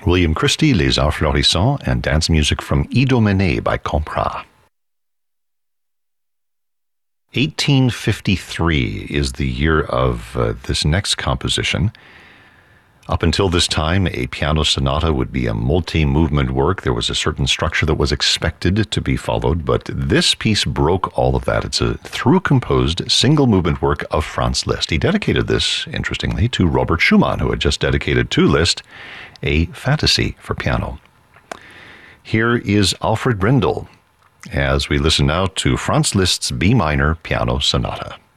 William Christie, Les Arts Florissants, and dance music from Idomenée by Compras. 1853 is the year of this next composition. Up until this time, a piano sonata would be a multi-movement work. There was a certain structure that was expected to be followed, but this piece broke all of that. It's a through-composed single-movement work of Franz Liszt. He dedicated this, interestingly, to Robert Schumann, who had just dedicated to Liszt a fantasy for piano. Here is Alfred Brendel as we listen now to Franz Liszt's B minor piano sonata.